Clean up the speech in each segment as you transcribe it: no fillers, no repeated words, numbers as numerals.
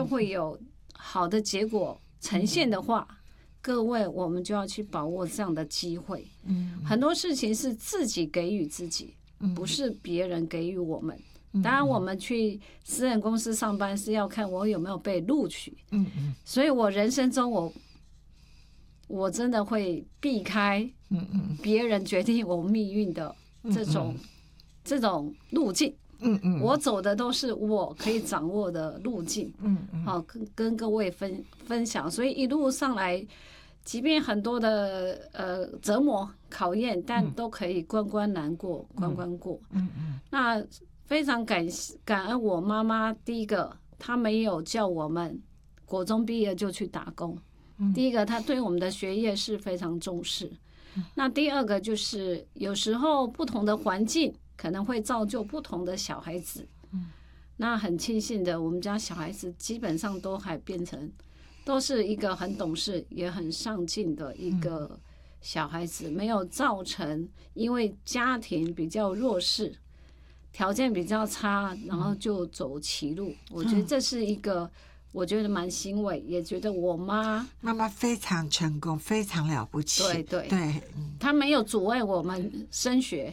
会有好的结果呈现的话，各位我们就要去把握这样的机会。很多事情是自己给予自己，不是别人给予我们。当然我们去私人公司上班是要看我有没有被录取，所以我人生中我真的会避开别人决定我命运的这种路径。我走的都是我可以掌握的路径。好，跟各位分享。所以一路上来，即便很多的折磨考验，但都可以关关难过关关过。那非常感恩我妈妈。第一个，她没有叫我们国中毕业就去打工。第一个，她对我们的学业是非常重视。那第二个就是有时候不同的环境可能会造就不同的小孩子。那很庆幸的，我们家小孩子基本上都是一个很懂事也很上进的一个小孩子，没有造成因为家庭比较弱势，条件比较差，然后就走歧路。我觉得这是一个，我觉得蛮欣慰，也觉得我妈妈非常成功，非常了不起。对， 她没有阻碍我们升学，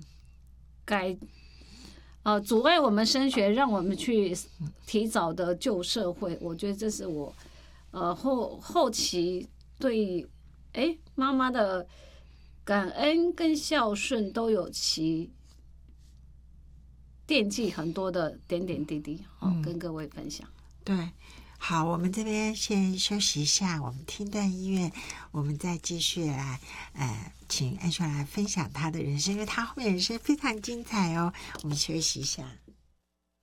阻碍我们升学，让我们去提早的就社会。我觉得这是我后期对妈妈的感恩跟孝顺都有其惦记很多的点点滴滴，跟各位分享。 对，好，我们这边先休息一下，我们听段音乐，我们再继续来请安秀来分享她的人生，因为她后面人生非常精彩哦。我们休息一下。